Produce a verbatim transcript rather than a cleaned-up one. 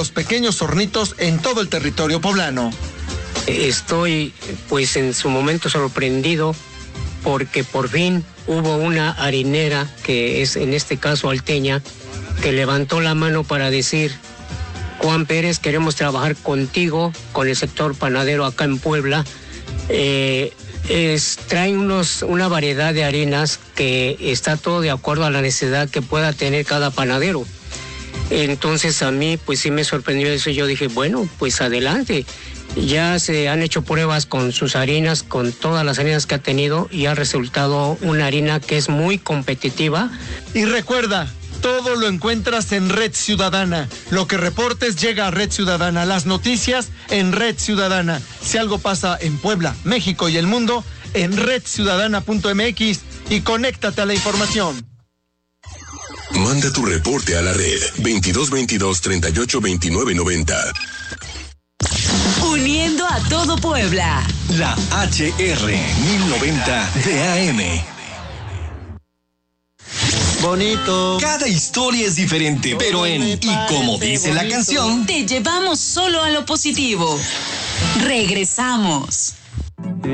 los pequeños hornitos en todo el territorio poblano. Estoy, pues, en su momento sorprendido porque por fin hubo una harinera, que es en este caso Alteña, que levantó la mano para decir: Juan Pérez, queremos trabajar contigo, con el sector panadero acá en Puebla. Eh, es, traen unos, una variedad de harinas que está todo de acuerdo a la necesidad que pueda tener cada panadero. Entonces a mí pues sí me sorprendió eso. Yo dije, bueno, pues adelante. Ya se han hecho pruebas con sus harinas, con todas las harinas que ha tenido, y ha resultado una harina que es muy competitiva. Y recuerda, todo lo encuentras en Red Ciudadana. Lo que reportes llega a Red Ciudadana. Las noticias en Red Ciudadana. Si algo pasa en Puebla, México y el mundo, en red ciudadana punto m x, y conéctate a la información. Manda tu reporte a la red veintidós veintidós treinta y ocho veintinueve noventa. Uniendo a todo Puebla. La H R mil noventa de A M. Bonito. Cada historia es diferente, pero en Y como dice la canción, te llevamos solo a lo positivo. Regresamos.